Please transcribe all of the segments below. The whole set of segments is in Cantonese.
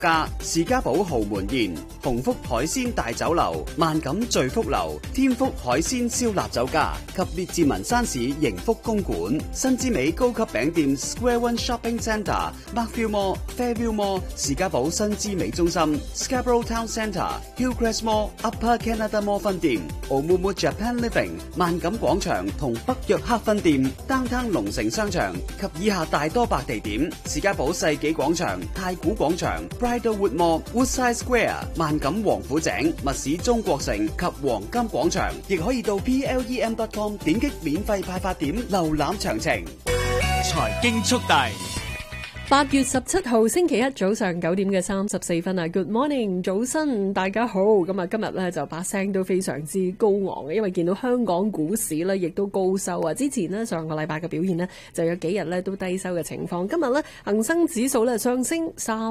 家士嘉堡豪門宴、鴻福海鮮大酒樓、萬錦聚福樓、天福海鮮燒臘酒家及列治文山市盈福公館、新之美高級餅店 Square One Shopping Centre、Markville Mall、Fairview Mall、士嘉堡新之美中心、Scarborough Town Centre、Hillcrest Mall、Upper Canada Mall 分店、Oumuamua Japan Living、萬錦廣場同北約克分店、Downtown 龍城商場及以下大多白地點：士嘉堡世紀廣場、太古廣場、Bridlewood Mall、Woodside Square、萬錦王府井、密市中國城及黃金廣場，亦可以到 plem.com 點擊免費派發點瀏覽詳情。 財經速遞。 8月17號星期一早上9點嘅34分啊 Good morning 早晨大家好。咁啊今日咧就把聲都非常之高昂嘅，因為見到香港股市咧亦都高收啊。之前呢，上個禮拜嘅表現呢，就有幾日咧都低收嘅情況，今日咧恒生指數咧上升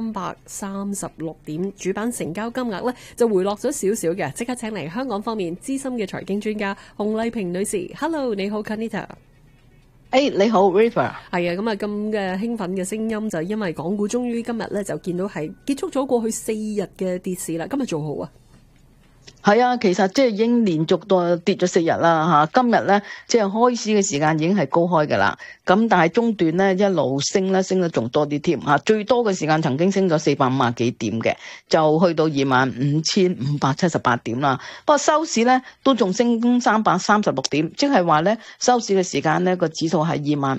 336點，主板成交金額咧就回落咗少少嘅。即刻請嚟香港方面資深嘅財經專家洪麗萍女士。 Hello 你好 Kanita。 你好 River。 係啊，咁啊咁嘅興奮嘅聲音就因為港股終於今日咧就見到係結束咗過去4日嘅跌市啦，今日做好啊。 係啊，其實即係已經連續到跌咗4日啦嚇。今日咧即係開市嘅時間已經係高開㗎啦。咁但係中段咧一路升咧，升得仲多啲添嚇。最多嘅時間曾經升咗450幾點嘅，就去到25,578點啦。不過收市咧都仲升336點，即係話咧收市嘅時間咧個指數係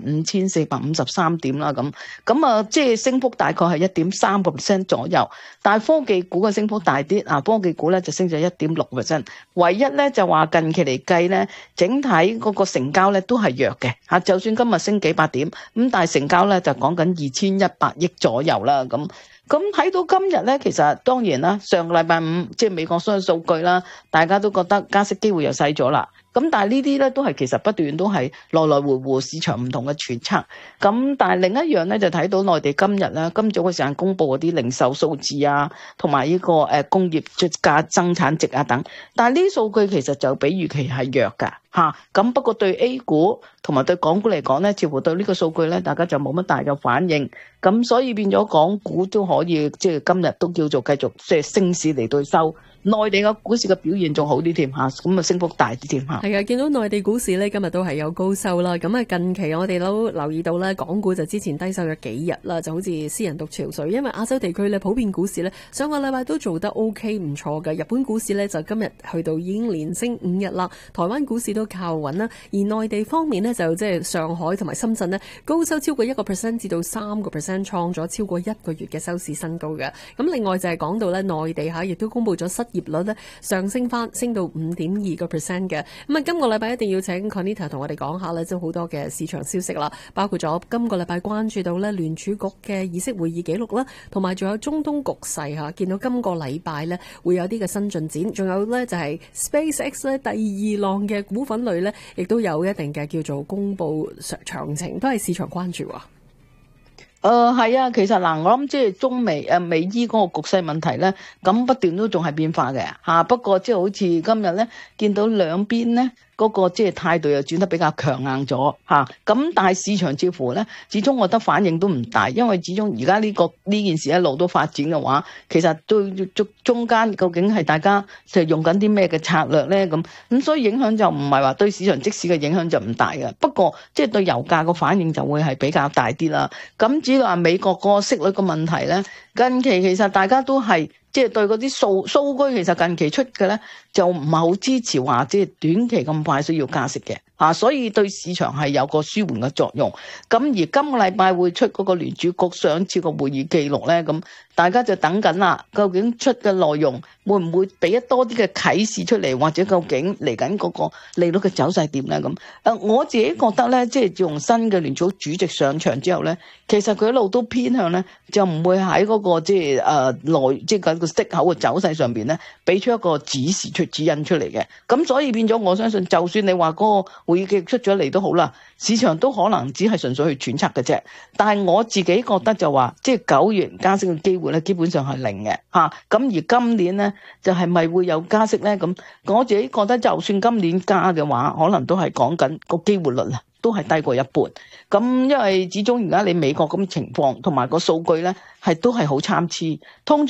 25,453點啦。咁啊，即係升幅大概係1.3% 左右。但係科技股嘅升幅大啲啊，科技股咧就升咗1.6%。唯一咧就話近期嚟計咧，整體嗰個成交咧都係弱嘅嚇。就算今日升幾百點，咁但係成交咧就講緊2100億左右啦。咁睇到今日咧，其實當然啦，上個禮拜五即係美國所有數據啦，大家都覺得加息機會又細咗啦。咁但係呢啲咧都係其實不斷都係來來回回市場唔同嘅揣測。咁但係另一樣咧就睇到內地今日咧今早嘅時間公布嗰啲零售數字啊，同埋呢個工業價生產值啊等。但係呢啲數據其實就比預期係弱㗎嚇。咁不過對 A 股同埋對港股嚟講咧，似乎對呢個數據咧大家就冇乜大嘅反應。咁所以變咗港股都可以即係今日都叫做繼續即係升市嚟對收。內地嘅股市嘅表現仲好啲添嚇，咁啊升幅大啲添嚇。 係啊，見到內地股市呢，今日都係有高收啦。咁啊，近期我哋都留意到咧，港股就之前低收咗幾日啦，就好似私人獨潮水。因為亞洲地區咧普遍股市咧上個禮拜都做得 OK 唔錯嘅。日本股市咧就今日去到已經連升5日啦。台灣股市都靠穩啦。而內地方面呢，就即係上海同埋深圳呢，高收超過1% 至到3%，創咗超過1個月嘅收市新高嘅。咁另外就係講到咧內地亦都公布咗失業率咧上升翻，升到5.2%嘅。咁啊，今個禮拜一定要請 Conita 同我哋講下咧，即係好多嘅市場消息啦，包括咗今個禮拜關注到咧聯儲局嘅議息會議記錄啦，同埋仲有中東局勢嚇。見到今個禮拜咧會有啲嘅新進展，仲有咧就係 SpaceX 咧第2浪嘅股份類咧，亦都有一定嘅叫做公佈詳情，都係市場關注啊。 係啊，其實嗱，我諗即係中美美伊嗰個局勢問題咧，咁不斷都仲係變化嘅嚇。不過即係好似今日咧，見到兩邊咧嗰個即係態度又轉得比較強硬咗嚇。咁但係市場似乎咧，始終我覺得反應都唔大，因為始終而家呢件事一路都發展嘅話，其實都中間究竟係大家就用緊啲咩嘅策略咧咁，所以影響就唔係話對市場即時嘅影響就唔大嘅。不過即係對油價個反應就會係比較大啲啦。咁至於話美國個息率個問題咧，近期其實大家都係即係對嗰啲數據，其實近期出嘅咧就唔係好支持話即係短期咁快需要加息嘅嚇，所以對市場係有個舒緩嘅作用。咁而今個禮拜會出嗰個聯儲局上次個會議記錄咧，咁大家就等緊啦，究竟出嘅內容會唔會俾多啲嘅啟示出嚟，或者究竟嚟緊嗰個利率嘅走勢點咧？咁我自己覺得咧，即係自從新嘅聯儲局主席上場之後咧，其實佢一路都偏向咧，就唔會喺嗰個即係個息口嘅走勢上邊咧，俾出一個指引出嚟嘅。咁所以變咗，我相信就算你話嗰個會議記錄出咗嚟都好啦，市場都可能只係純粹去揣測嘅啫。但係我自己覺得就話，即係9月加息嘅機會咧，基本上係零嘅嚇。咁而今年咧，就係咪會有加息咧？咁我自己覺得，就算今年加嘅話，可能都係講緊個機會率啦， 都係低過一半。咁因為始終而家你美國咁情況同埋個數據咧，都係好參差。通